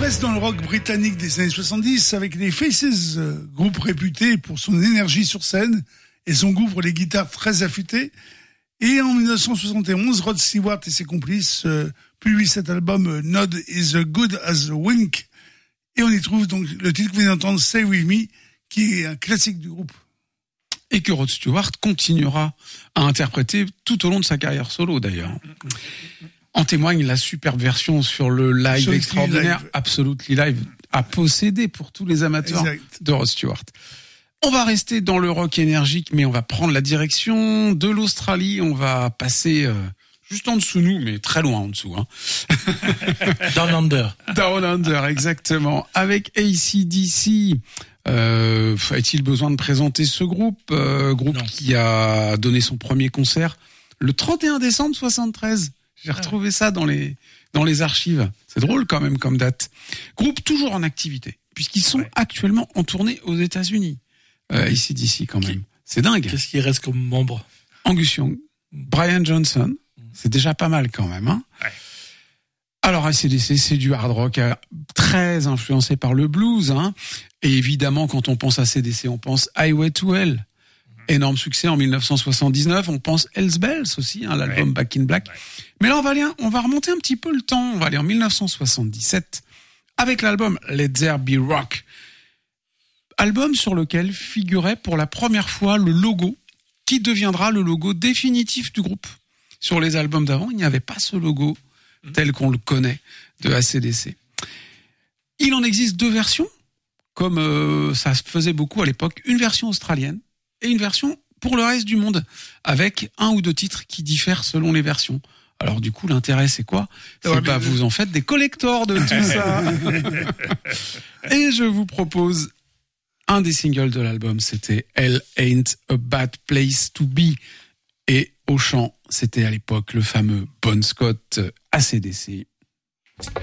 reste dans le rock britannique des années 70 avec les Faces, groupe réputé pour son énergie sur scène et son goût pour les guitares très affûtées. Et en 1971, Rod Stewart et ses complices publient cet album Nod is as good as a wink. Et on y trouve donc le titre que vous venez d'entendre, Stay With Me, qui est un classique du groupe. Et que Rod Stewart continuera à interpréter tout au long de sa carrière solo d'ailleurs. En témoigne la superbe version sur le live Absolutely extraordinaire, live. Absolutely Live, à posséder pour tous les amateurs Exact. de Rod Stewart. On va rester dans le rock énergique, mais on va prendre la direction de l'Australie. On va passer juste en dessous nous, mais très loin en dessous. Hein. Down Under. Down Under, exactement. Avec AC/DC. Est-il besoin de présenter ce groupe Non. qui a donné son premier concert le 31 décembre 73. J'ai retrouvé ça dans les archives. C'est drôle quand même comme date. Groupe toujours en activité, puisqu'ils sont actuellement en tournée aux États-Unis. AC/DC quand même. C'est dingue. Qu'est-ce qui reste comme membre? Angus Young, Brian Johnson, c'est déjà pas mal quand même. Hein. Ouais. Alors AC/DC, c'est du hard rock très influencé par le blues. Hein. Et évidemment, quand on pense à AC/DC, on pense Highway to Hell. Énorme succès en 1979. On pense Hell's Bells aussi, hein, l'album Back in Black. Mais là, on va remonter un petit peu le temps. On va aller en 1977 avec l'album Let There Be Rock. Album sur lequel figurait pour la première fois le logo qui deviendra le logo définitif du groupe. Sur les albums d'avant, il n'y avait pas ce logo tel qu'on le connaît de AC/DC. Il en existe deux versions, comme ça se faisait beaucoup à l'époque, une version australienne et une version pour le reste du monde, avec un ou deux titres qui diffèrent selon les versions. Alors du coup, l'intérêt, c'est quoi ? Vous en faites des collectors de tout ça. Et je vous propose un des singles de l'album, c'était Hell Ain't a Bad Place to Be. Et au chant, c'était à l'époque le fameux Bon Scott AC/DC.